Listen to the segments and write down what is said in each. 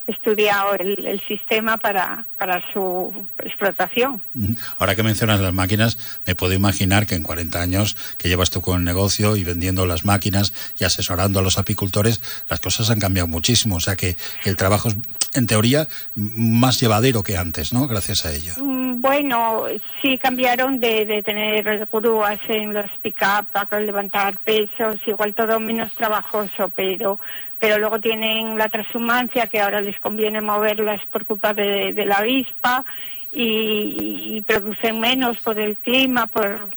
estudiado el sistema para su explotación. Ahora que mencionas las máquinas, me puedo imaginar que en 40 años que llevas tú con el negocio y vendiendo las máquinas y asesorando a los apicultores, las cosas han cambiado muchísimo. O sea que el trabajo es, en teoría, más llevadero que antes, ¿no? Gracias a ello. Bueno, sí cambiaron de tener grúas en los pick-up para levantar pesos, igual todo menos trabajoso, pero luego tienen la transhumancia, que ahora les conviene moverlas por culpa de la avispa, y producen menos por el clima, por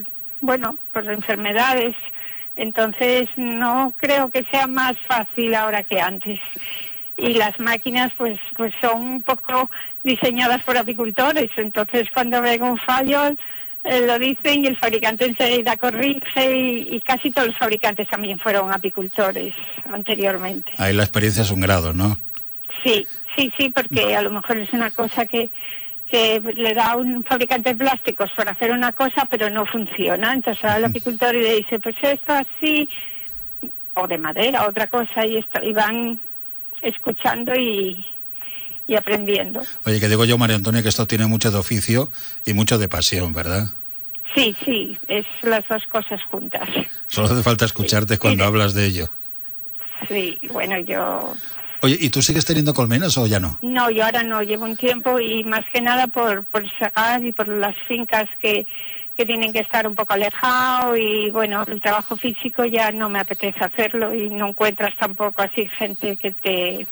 enfermedades. Entonces no creo que sea más fácil ahora que antes. Y las máquinas pues son un poco diseñadas por apicultores, entonces cuando ven un fallo lo dicen y el fabricante enseguida corrige, y casi todos los fabricantes también fueron apicultores anteriormente. Ahí la experiencia es un grado, ¿no? Sí, porque a lo mejor es una cosa que le da un fabricante de plásticos por hacer una cosa, pero no funciona. Entonces al apicultor le dice, pues esto así, o de madera, otra cosa, y van escuchando y aprendiendo. Oye, que digo yo, María Antonia, que esto tiene mucho de oficio y mucho de pasión, ¿verdad? Sí, es las dos cosas juntas. Solo hace falta escucharte cuando hablas de ello. Sí, bueno, yo... Oye, ¿y tú sigues teniendo colmenas o ya no? No, yo ahora no, llevo un tiempo, y más que nada por Segat y por las fincas que tienen que estar un poco alejados, y bueno, el trabajo físico ya no me apetece hacerlo, y no encuentras tampoco así gente que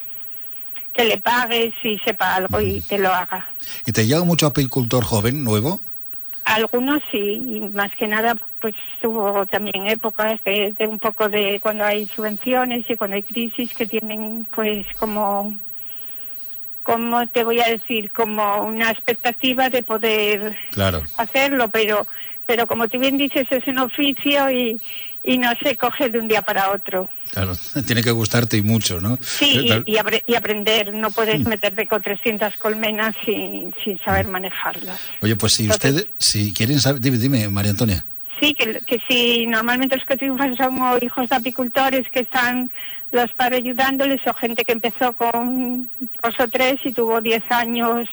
le pagues y sepa algo y te lo haga. ¿Y te llega mucho apicultor joven, nuevo? Algunos sí, y más que nada pues hubo también épocas de un poco de cuando hay subvenciones y cuando hay crisis que tienen pues como te voy a decir, como una expectativa de poder hacerlo, pero como tú bien dices, es un oficio y no se coge de un día para otro. Claro, tiene que gustarte y mucho, ¿no? Sí, y aprender, no puedes meterte con 300 colmenas sin saber manejarlas. Oye, pues si ustedes, si quieren saber, dime, María Antonia. Sí, que si normalmente los que triunfan son hijos de apicultores que están los padres ayudándoles, o gente que empezó con 2 o 3 y tuvo 10 años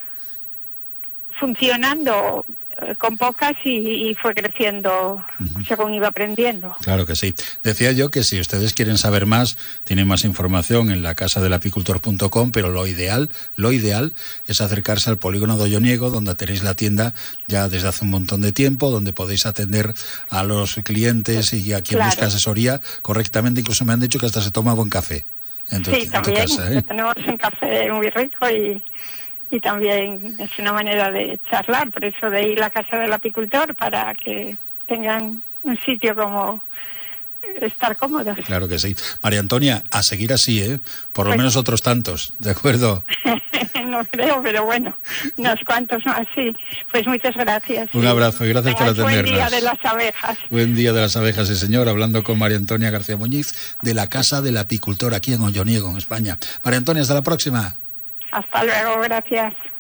funcionando con pocas y fue creciendo según iba aprendiendo. Claro que sí. Decía yo que si ustedes quieren saber más, tienen más información en lacasadelapicultor.com, pero lo ideal es acercarse al polígono de Olloniego, donde tenéis la tienda ya desde hace un montón de tiempo, donde podéis atender a los clientes y a quien busca asesoría correctamente. Incluso me han dicho que hasta se toma buen café en tu casa, ¿eh? Tenemos un café muy rico y también es una manera de charlar, por eso de ir a la casa del apicultor, para que tengan un sitio como estar cómodos. Claro que sí. María Antonia, a seguir así, ¿eh? Por lo menos otros tantos, ¿de acuerdo? No creo, pero bueno, unos cuantos más, sí. Pues muchas gracias. Un abrazo y gracias por atendernos. Buen día de las abejas. Buen día de las abejas, sí señor, hablando con María Antonia García Muñiz de la Casa del Apicultor aquí en Olloniego, en España. María Antonia, hasta la próxima. Hasta luego, gracias.